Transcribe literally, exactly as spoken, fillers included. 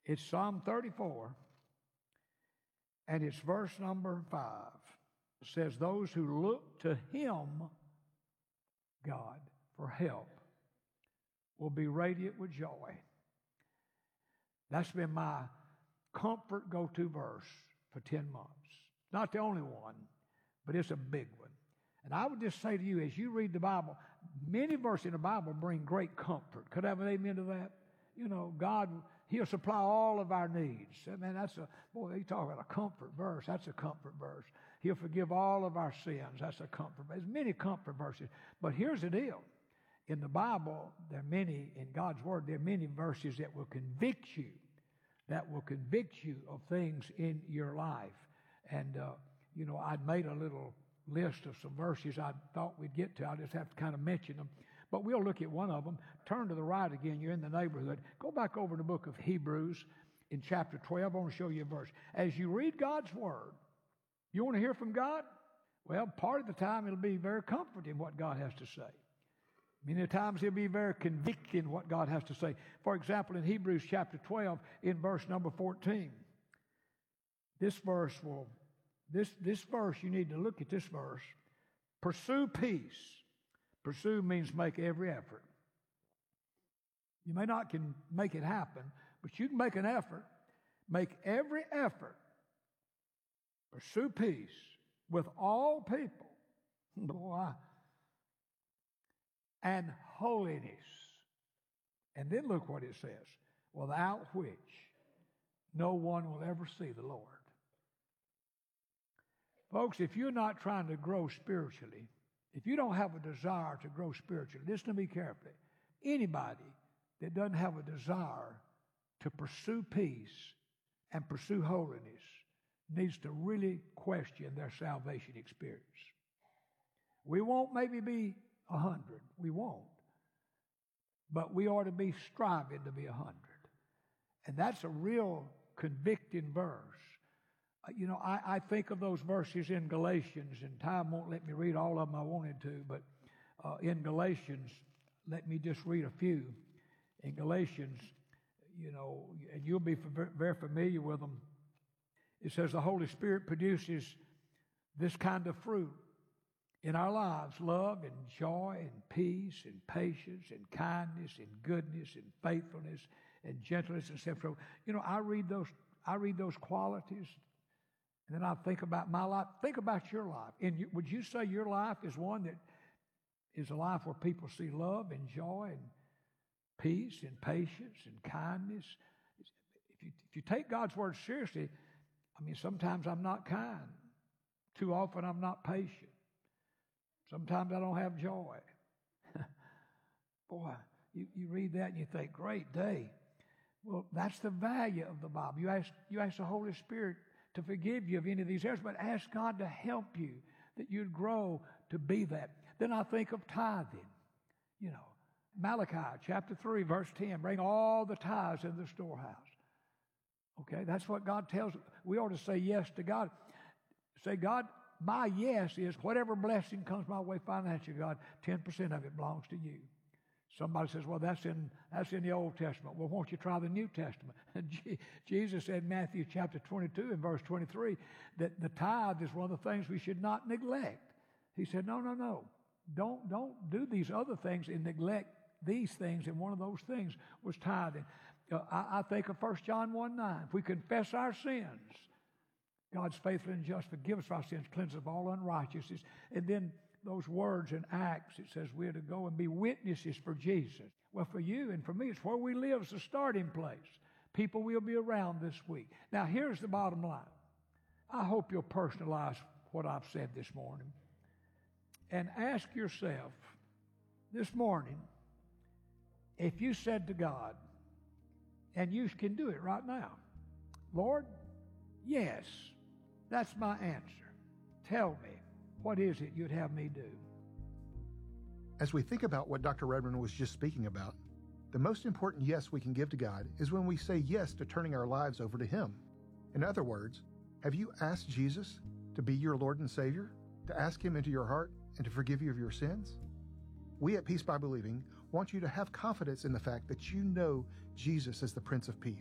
It's Psalm thirty-four, and it's verse number five. It says, those who look to him, God, for help will be radiant with joy. That's been my comfort go-to verse for ten months. Not the only one, but it's a big one. And I would just say to you, as you read the Bible, many verses in the Bible bring great comfort. Could I have an amen to that? You know, God, he'll supply all of our needs. I mean, that's a, boy, you talk about a comfort verse. That's a comfort verse. He'll forgive all of our sins. That's a comfort verse. There's many comfort verses. But here's the deal. In the Bible, there are many, in God's Word, there are many verses that will convict you, that will convict you of things in your life. And, uh, you know, I'd made a little list of some verses I thought we'd get to. I just have to kind of mention them. But we'll look at one of them. Turn to the right again. You're in the neighborhood. Go back over to the book of Hebrews in chapter twelve. I want to show you a verse. As you read God's Word, you want to hear from God? Well, part of the time it'll be very comforting what God has to say. Many times it'll be very convicting what God has to say. For example, in Hebrews chapter twelve, in verse number fourteen, this verse will, this, this verse, you need to look at this verse. Pursue peace. Pursue means make every effort. You may not can make it happen, but you can make an effort. Make every effort. Pursue peace with all people. Boy, and holiness. And then look what it says. Without which no one will ever see the Lord. Folks, if you're not trying to grow spiritually, if you don't have a desire to grow spiritually, listen to me carefully. Anybody that doesn't have a desire to pursue peace and pursue holiness needs to really question their salvation experience. We won't maybe be a hundred. We won't. But we ought to be striving to be a hundred. And that's a real convicting verse. Uh, you know, I, I think of those verses in Galatians, and time won't let me read all of them I wanted to, but uh, in Galatians, let me just read a few. In Galatians, you know, and you'll be very familiar with them. It says the Holy Spirit produces this kind of fruit in our lives: love and joy and peace and patience and kindness and goodness and faithfulness and gentleness and self-control. You know, I read those, I read those qualities, and then I think about my life. Think about your life. And you, would you say your life is one that is a life where people see love and joy and peace and patience and kindness? If you, if you take God's word seriously, I mean, sometimes I'm not kind. Too often I'm not patient. Sometimes I don't have joy. Boy, you, you read that and you think, great day. Well, that's the value of the Bible. You ask, you ask the Holy Spirit to forgive you of any of these errors, but ask God to help you, that you'd grow to be that. Then I think of tithing. You know, Malachi chapter three, verse ten, bring all the tithes in the storehouse. Okay, that's what God tells us. We ought to say yes to God. Say, God, my yes is whatever blessing comes my way financially, God, ten percent of it belongs to you. Somebody says, well, that's in that's in the Old Testament. Well, won't you try the New Testament? And Jesus said in Matthew chapter twenty-two and verse twenty-three that the tithe is one of the things we should not neglect. He said, no, no, no. Don't, don't do these other things and neglect these things. And one of those things was tithing. Uh, I, I think of First John one nine. If we confess our sins, God's faithful and just, forgive us our sins, cleanse us of all unrighteousness. And then those words in Acts, it says we're to go and be witnesses for Jesus. Well, for you and for me, it's where we live. It's the starting place. People will be around this week. Now, here's the bottom line. I hope you'll personalize what I've said this morning and ask yourself this morning, if you said to God, and you can do it right now, Lord, yes, that's my answer. Tell me, what is it you'd have me do? As we think about what Doctor Redmond was just speaking about, the most important yes we can give to God is when we say yes to turning our lives over to Him. In other words, have you asked Jesus to be your Lord and Savior, to ask Him into your heart and to forgive you of your sins? We at Peace by Believing want you to have confidence in the fact that you know Jesus is the Prince of Peace.